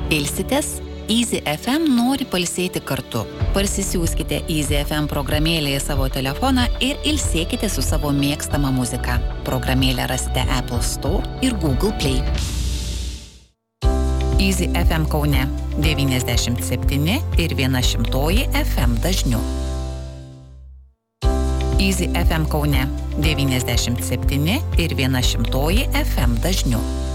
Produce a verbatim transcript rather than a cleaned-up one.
Ilsitės? Easy F M nori pailsėti kartu. Parsisiųskite Easy F M programėlę į savo telefoną ir ilsėkite su savo mėgstama muzika. Programėlę rasite Apple Store ir Google Play. Easy F M Kaune devyniasdešimt septyni ir viena šimtoji F M dažniu. Easy F M Kaune devyniasdešimt septyni ir viena šimtoji F M dažniu.